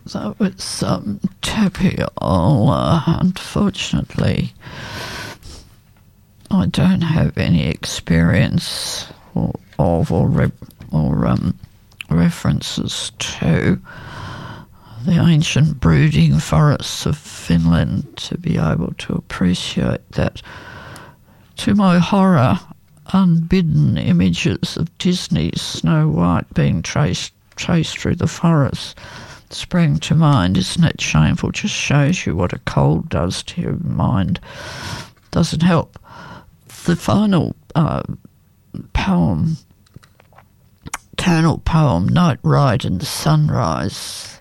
that was Tapiola. Unfortunately, I don't have any experience or references to the ancient brooding forests of Finland to be able to appreciate that. To my horror, unbidden images of Disney's Snow White being chased through the forest sprang to mind. Isn't it shameful? Just shows you what a cold does to your mind. Doesn't help. The final poem, tonal poem, Night Ride and Sunrise,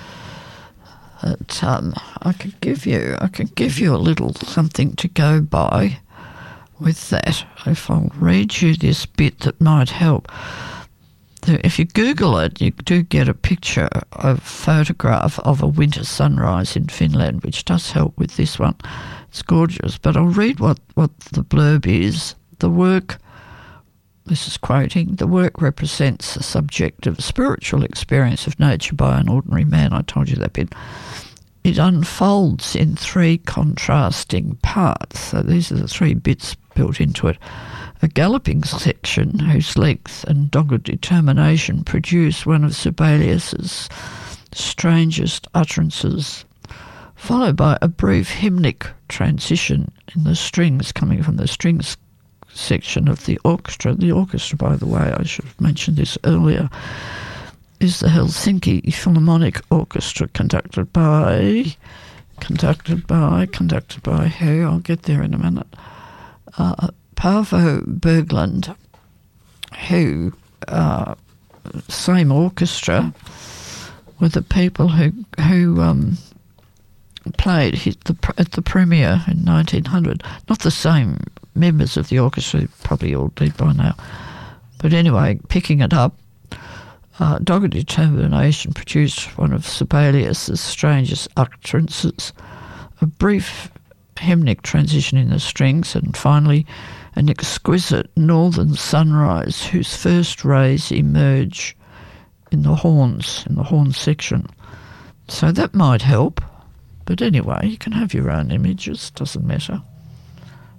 that I could give you a little something to go by with that. If I'll read you this bit that might help. If you Google it, you do get a picture, a photograph of a winter sunrise in Finland, which does help with this one. It's gorgeous, but I'll read what the blurb is. The work, this is quoting, the work represents a subjective spiritual experience of nature by an ordinary man. I told you that bit. It unfolds in three contrasting parts. So these are the three bits built into it. A galloping section whose length and dogged determination produce one of Sibelius's strangest utterances, followed by a brief hymnic transition in the strings coming from the strings section of the orchestra. The orchestra, by the way, I should have mentioned this earlier, is the Helsinki Philharmonic Orchestra, conducted by who? I'll get there in a minute. Paavo Berglund, who, same orchestra, were the people who played at the premiere in 1900. Not the same members of the orchestra, probably all dead by now. But anyway, picking it up, dogged determination produced one of Sibelius's strangest utterances, a brief hymnic transition in the strings, and finally an exquisite northern sunrise whose first rays emerge in the horn section. So that might help. But anyway, you can have your own images, doesn't matter.